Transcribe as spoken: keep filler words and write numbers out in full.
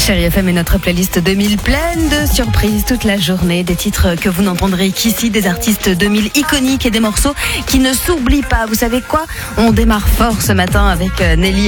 Chérie F M est notre playlist deux mille pleine de surprises toute la journée, des titres que vous n'entendrez qu'ici, des artistes deux mille iconiques et des morceaux qui ne s'oublient pas. Vous savez quoi ? On démarre fort ce matin avec Nelly